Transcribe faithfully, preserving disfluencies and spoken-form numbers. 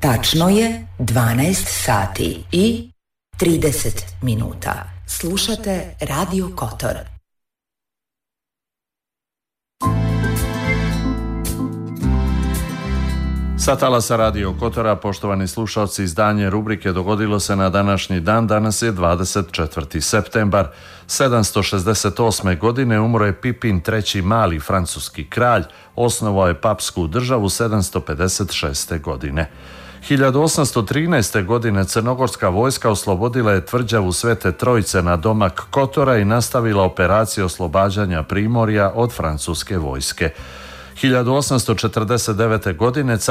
Tačno je dvanaest sati i trideset minuta. Slušate Radio Kotor. Sa talasa Radio Kotora, poštovani slušalci, izdanje rubrike dogodilo se na današnji dan. Danas je dvadeset četvrti septembar. sedamsto šezdeset osme. godine umro je Pipin treći mali, francuski kralj. Osnovao je papsku državu sedamsto pedeset šeste. godine. hiljadu osamsto trinaeste. godine crnogorska vojska oslobodila je tvrđavu Svete Trojice na domak Kotora i nastavila operaciju oslobađanja Primorja od francuske vojske. hiljadu osamsto četrdeset devete. godine